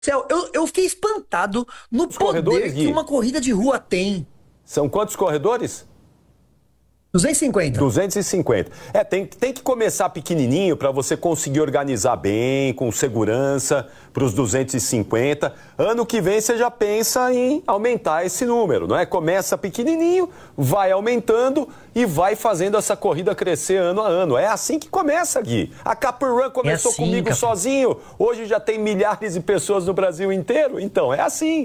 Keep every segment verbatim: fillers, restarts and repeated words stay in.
Céu, eu, eu fiquei espantado no Os poder corredores, que Gui? uma corrida de rua tem. São quantos corredores? duzentos e cinquenta. duzentos e cinquenta. É, tem, tem que começar pequenininho para você conseguir organizar bem, com segurança, para os duzentos e cinquenta. Ano que vem você já pensa em aumentar esse número, não é? Começa pequenininho, vai aumentando e vai fazendo essa corrida crescer ano a ano. É assim que começa, Gui. A Capri Run começou É assim, comigo Capri. sozinho, hoje já tem milhares de pessoas no Brasil inteiro. Então, é assim.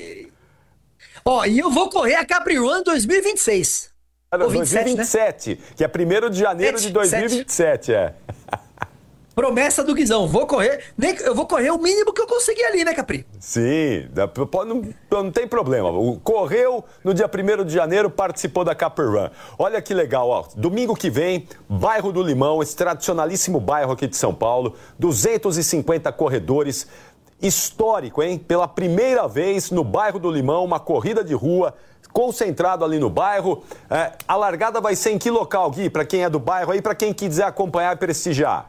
Ó, e eu vou correr a Capri Run dois mil e vinte e seis. Ou vinte e sete, né? dois mil e vinte e sete, que é primeiro de janeiro de Sete, dois mil e vinte e sete, é. Promessa do Guizão. Vou correr. Nem, eu vou correr o mínimo que eu conseguir ali, né, Capri? Sim, dá- pô, não, não tem problema. O- Correu no dia primeiro de janeiro, participou da Capri Run. Olha que legal, ó. Domingo que vem, bairro do Limão, esse tradicionalíssimo bairro aqui de São Paulo, duzentos e cinquenta corredores. Histórico, hein? Pela primeira vez no bairro do Limão, uma corrida de rua, concentrado ali no bairro. É, a largada vai ser em que local, Gui? Para quem é do bairro aí, para quem quiser acompanhar e prestigiar.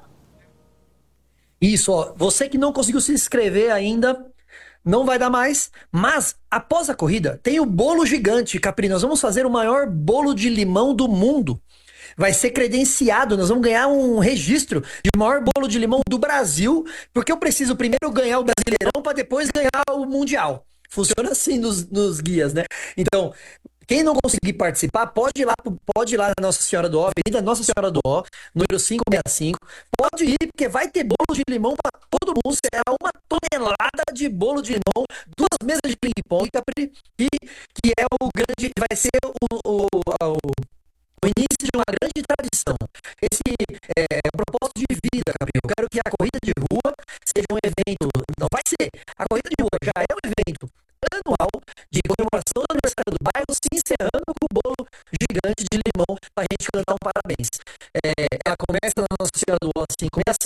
Isso, ó. Você que não conseguiu se inscrever ainda, não vai dar mais. Mas, após a corrida, tem o bolo gigante, Capri. Nós vamos fazer o maior bolo de limão do mundo. Vai ser credenciado, nós vamos ganhar um registro de maior bolo de limão do Brasil, porque eu preciso primeiro ganhar o Brasileirão para depois ganhar o Mundial. Funciona assim nos, nos guias, né? Então, quem não conseguir participar, pode ir lá, pode ir lá na Nossa Senhora do Ó, Avenida Nossa Senhora do Ó, número quinhentos e sessenta e cinco. Pode ir, porque vai ter bolo de limão para todo mundo. Será uma tonelada de bolo de limão, duas mesas de ping-pong, Capri, que, que é o grande, vai ser o, o, o o início de uma grande tradição. Esse é o propósito de vida, Gabriel. Eu quero que a corrida de rua seja um evento, não vai ser, a corrida de rua já é um evento anual de comemoração do aniversário do bairro, se encerrando com o bolo gigante de limão para a gente cantar um parabéns. É, ela começa na Nossa Senhora do Ó cinco seis